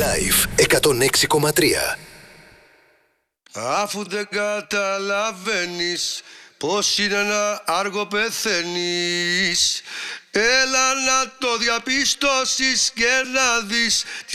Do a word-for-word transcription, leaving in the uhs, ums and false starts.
Live εκατόν έξι κόμμα τρία. Αφού δεν καταλαβαίνεις πως είναι να άργο πεθαίνεις, έλα να το διαπιστώσεις και να δεις